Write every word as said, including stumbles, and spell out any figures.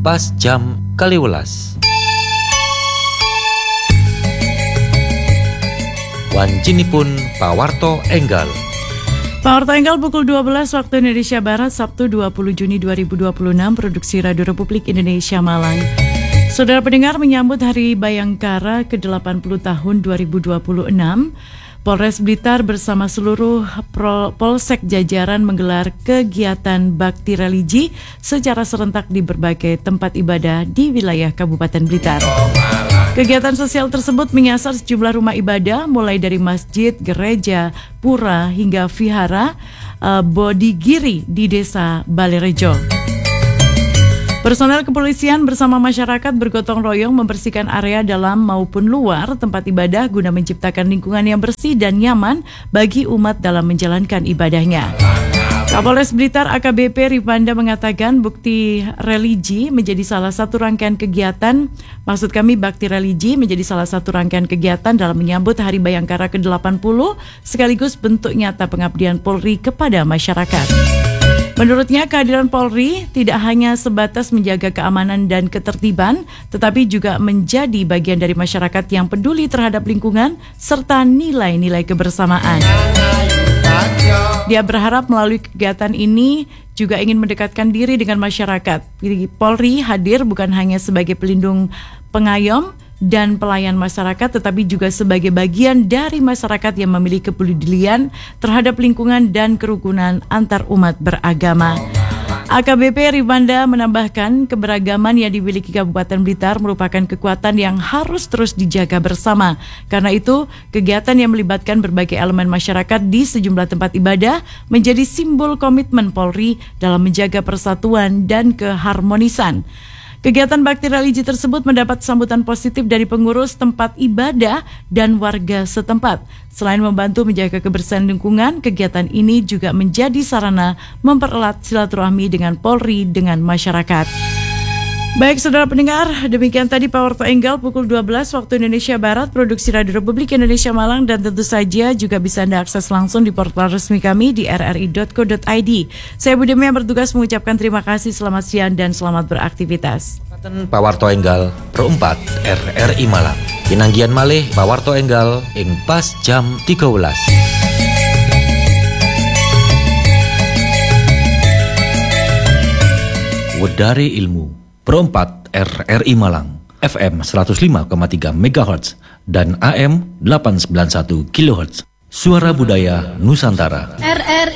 pas jam kaliwelas. Wancinipun pawarto enggal. Pawarto enggal pukul dua belas waktu Indonesia Barat, Sabtu dua puluh Juni dua ribu dua puluh enam, produksi Radio Republik Indonesia Malang. Saudara pendengar, menyambut Hari Bayangkara ke delapan puluh tahun dua ribu dua puluh enam, Polres Blitar bersama seluruh Polsek jajaran menggelar kegiatan bakti religi secara serentak di berbagai tempat ibadah di wilayah Kabupaten Blitar. Kegiatan sosial tersebut menyasar sejumlah rumah ibadah mulai dari masjid, gereja, pura hingga vihara uh, Bodigiri di Desa Balerejo. Personel kepolisian bersama masyarakat bergotong royong membersihkan area dalam maupun luar tempat ibadah guna menciptakan lingkungan yang bersih dan nyaman bagi umat dalam menjalankan ibadahnya. Kapolres Blitar A K B P Ripanda mengatakan bukti religi menjadi salah satu rangkaian kegiatan, maksud kami bakti religi menjadi salah satu rangkaian kegiatan dalam menyambut Hari Bayangkara ke delapan puluh sekaligus bentuk nyata pengabdian Polri kepada masyarakat. Menurutnya kehadiran Polri tidak hanya sebatas menjaga keamanan dan ketertiban, tetapi juga menjadi bagian dari masyarakat yang peduli terhadap lingkungan serta nilai-nilai kebersamaan. Dia berharap melalui kegiatan ini juga ingin mendekatkan diri dengan masyarakat. Polri hadir bukan hanya sebagai pelindung pengayom dan pelayan masyarakat, tetapi juga sebagai bagian dari masyarakat yang memiliki kepedulian terhadap lingkungan dan kerukunan antar umat beragama. A K B P Ripanda menambahkan keberagaman yang dimiliki Kabupaten Blitar merupakan kekuatan yang harus terus dijaga bersama. Karena itu, kegiatan yang melibatkan berbagai elemen masyarakat di sejumlah tempat ibadah menjadi simbol komitmen Polri dalam menjaga persatuan dan keharmonisan. Kegiatan bakti religi tersebut mendapat sambutan positif dari pengurus tempat ibadah dan warga setempat. Selain membantu menjaga kebersihan lingkungan, kegiatan ini juga menjadi sarana mempererat silaturahmi dengan Polri dengan masyarakat. Baik saudara pendengar, demikian tadi Pawarto Enggal pukul dua belas waktu Indonesia Barat, produksi Radio Republik Indonesia Malang, dan tentu saja juga bisa Anda akses langsung di portal resmi kami di r r i dot co dot i d. Saya Budi yang bertugas mengucapkan terima kasih, selamat siang dan selamat beraktivitas. Pawarto Enggal perempat R R I Malang. Pinanggian malih Pawarto Enggal ing pas jam tiga belas. Wedari Ilmu perempat R R I Malang, F M seratus lima koma tiga megahertz dan A M delapan ratus sembilan puluh satu kilohertz. Suara Budaya Nusantara. R R